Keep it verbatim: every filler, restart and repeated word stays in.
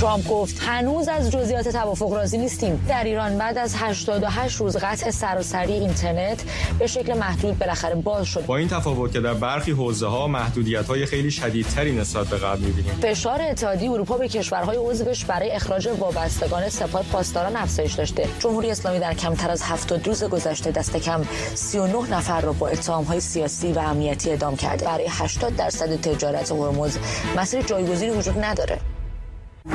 ترامپ گفت هنوز از جزئیات توافق راضی نیستیم. در ایران بعد از هشتاد و هشت روز قطع سراسری اینترنت به شکل محدود بالاخره باز شد. با این تفاوت که در برخی حوزه‌ها محدودیت‌های خیلی شدیدتری نسبت به قبل می‌بینیم. فشار اتحادیه اروپا به کشورهای عضوش برای اخراج وابستگان سپاه پاسداران افزایش داشته. جمهوری اسلامی در کمتر از هفتاد روز گذشته دست کم سی و نه نفر را با اتهام‌های سیاسی و امنیتی اعدام کرده. برای هشتاد درصد تجارت هرمز مسیر جایگزینی وجود نداره.